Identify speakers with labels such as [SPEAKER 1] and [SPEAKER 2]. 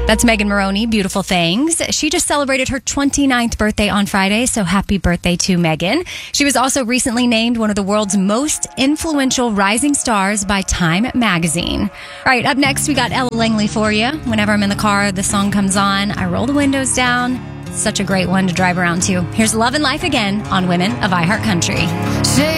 [SPEAKER 1] That's Megan Maroney, Beautiful Things. She just celebrated her 29th birthday on Friday, so happy birthday to Megan. She was also recently named one of the world's most influential rising stars by Time magazine. All right, up next, we got Ella Langley for you. Whenever I'm in the car, the song comes on, I roll the windows down. Such a great one to drive around to. Here's Love and Life Again on Women of iHeart Country.